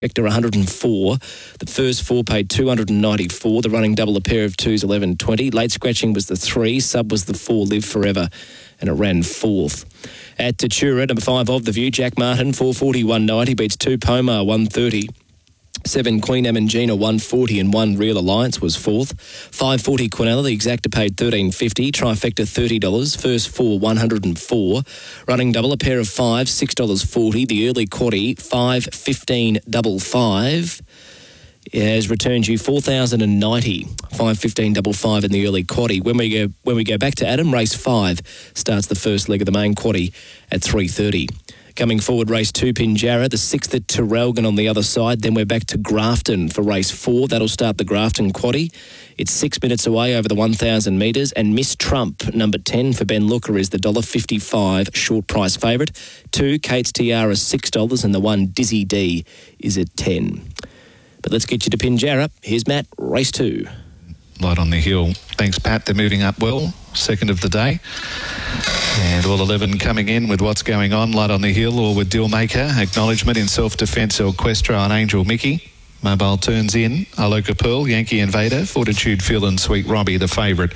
Vector 104. The first four paid 294. The running double, a pair of twos, 11.20. Late scratching was the 3. Sub was the 4, Live Forever, and it ran 4th. At Tatura, number 5 of the View, Jack Martin, 440, 190, beats 2 Pomar, 130. 7 Queen Amangina, 140, and 1 Real Alliance was 4th. 540 Quinella, the exacta paid $13.50. Trifecta $30. First 4, 104. Running double, a pair of 5, $6.40. The early quaddie, 5.15.55. has returned you 4,090, 5.15.55 in the early quaddie. When we go back to Adam, race 5 starts the first leg of the main quaddie at 3:30. Coming forward, race 2, Pinjarra, the 6th at Terrelgan on the other side. Then we're back to Grafton for race 4. That'll start the Grafton quaddie. It's 6 minutes away over the 1,000 metres. And Miss Trump, number 10 for Ben Looker, is the $1.55 short price favourite. 2, Kate's Tiara, $6, and the 1, Dizzy D, is at 10. But let's get you to Pinjarra. Here's Matt, race 2. Light on the Hill. Thanks, Pat. They're moving up well. Second of the day. And all 11 coming in with what's going on. Light on the Hill or with Dealmaker. Acknowledgement in self-defence, Equestro and Angel Mickey. Mobile turns in. Aloka Pearl, Yankee Invader, Fortitude Phil and Sweet Robbie, the favourite.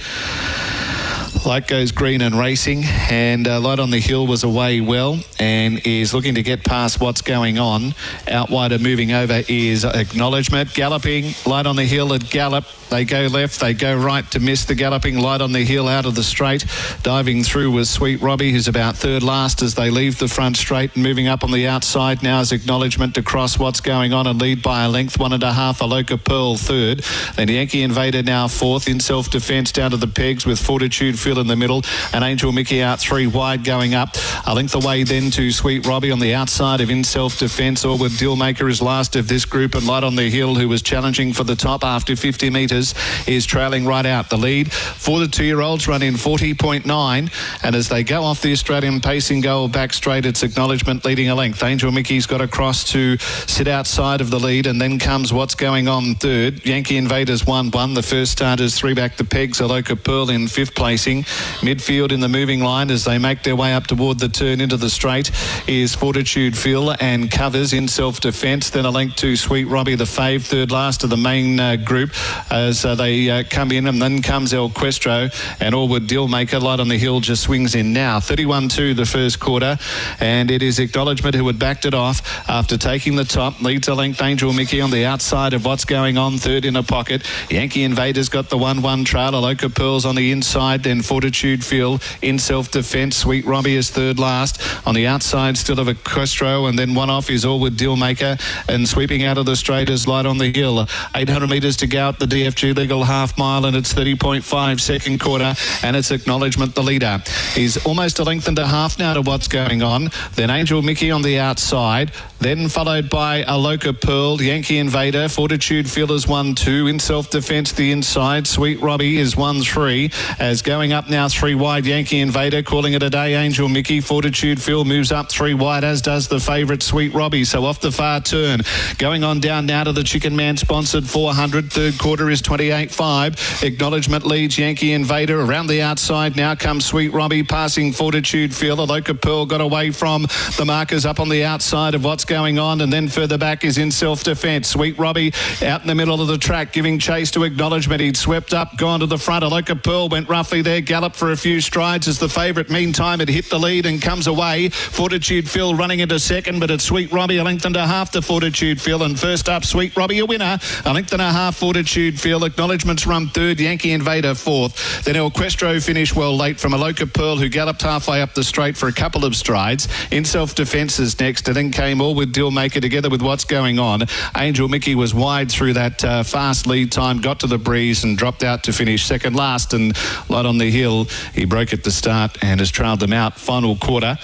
Light goes green and racing, and Light on the Hill was away well and is looking to get past what's going on. Out wider moving over is Acknowledgement. Galloping, Light on the Hill at gallop. They go left, they go right to miss the galloping Light on the Hill out of the straight. Diving through was Sweet Robbie, who's about third last as they leave the front straight. And moving up on the outside now is Acknowledgement to cross what's going on and lead by a length, 1.5. Aloka Pearl third. Then Yankee Invader now fourth in self-defence down to the pegs with Fortitude Phil in the middle and Angel Mickey out 3 wide going up. A length away then to Sweet Robbie on the outside of in self-defence. Orwood Dealmaker is last of this group, and Light on the Hill, who was challenging for the top after 50 metres, is trailing right out. The lead for the 2-year-olds run in 40.9, and as they go off the Australian pacing goal back straight, it's Acknowledgement leading a length. Angel Mickey's got across to sit outside of the lead, and then comes what's going on third. Yankee Invaders 1-1. The first starters 3 back the pegs. Aloka Pearl in 5th placing. Midfield in the moving line as they make their way up toward the turn into the straight is Fortitude Phil and Covers in self-defence. Then a length to Sweet Robbie, the fave, third last of the main group as they come in, and then comes Equestro and Orwood Dealmaker. Light on the Hill just swings in now. 31-2 the first quarter, and it is Acknowledgement who had backed it off after taking the top. Leads a length Angel Mickey on the outside of what's going on, third in a pocket. Yankee Invaders got the 1-1 trail. Aloka Pearl's on the inside, then Fortitude Phil in self-defence. Sweet Robbie is third last. On the outside still of Equestro, and then one off is Orwood Dealmaker, and sweeping out of the straight is Light on the Hill. 800 metres to go at the DFG legal half mile, and it's 30.5 second quarter, and it's Acknowledgement the leader. He's almost a length and a half now to what's going on. Then Angel Mickey on the outside, then followed by Aloka Pearl, Yankee Invader, Fortitude Phil is 1-2. In self-defence the inside, Sweet Robbie is 1-3. As going up now 3 wide, Yankee Invader, calling it a day, Angel Mickey. Fortitude Phil moves up 3 wide, as does the favourite Sweet Robbie. So off the far turn, going on down now to the Chicken Man sponsored 400. Third quarter is 28.5. Acknowledgement leads Yankee Invader. Around the outside now comes Sweet Robbie, passing Fortitude Phil. Aloka Pearl got away from the markers up on the outside of what's going on, and then further back is in self-defence. Sweet Robbie out in the middle of the track, giving chase to Acknowledgement. He'd swept up, gone to the front. Aloka Pearl went roughly there, galloped for a few strides as the favourite meantime had hit the lead and comes away. Fortitude Phil running into second, but it's Sweet Robbie a length and a half to Fortitude Phil, and first up Sweet Robbie a winner, a length and a half Fortitude Phil. Acknowledgement's run third, Yankee Invader fourth. Then Equestro finished well late from Aloka Pearl, who galloped halfway up the straight for a couple of strides. In self-defence is next, and then came Orwood Dealmaker together with what's going on. Angel Mickey was wide through that fast lead time, got to the breeze and dropped out to finish second last, and Light on the Hill, he broke at the start and has trailed them out. Final quarter,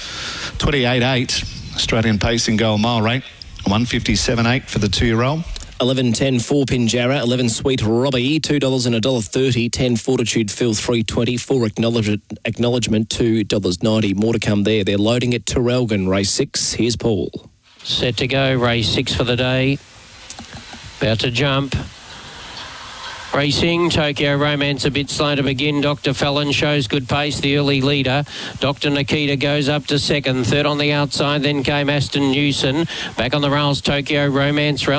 28.8, Australian pacing goal mile rate, 157.8 for the 2-year-old. 11.10 for Pinjarra, 11 Sweet Robbie, $2 and $1.30, 10 Fortitude Phil, $3.20, 4 Acknowledgement, $2.90. More to come there. They're loading at Terrelgan, race 6. Here's Paul. Set to go, race 6 for the day. About to jump. Racing, Tokyo Romance a bit slow to begin. Dr. Fallon shows good pace, the early leader. Dr. Nikita goes up to second. Third on the outside, then came Aston Newson. Back on the rails, Tokyo Romance.